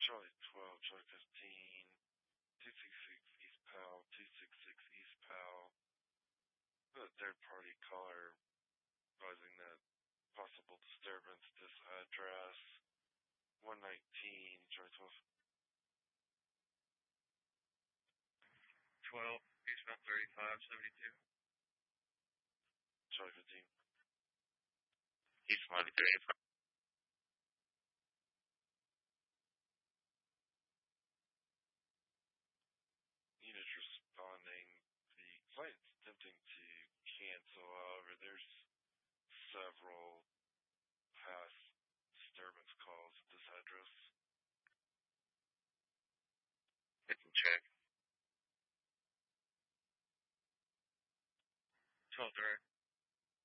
Charlie 12, Charlie 15, 266 East Powell, 266 East Powell. The third party caller advising that possible disturbance, this address, 119, Charlie 12. 12, eastbound 3572. Charlie 15. Eastbound 35. Units responding. The client's attempting to cancel, however, there's several past disturbance calls at this address. Hit and check. 12 direct.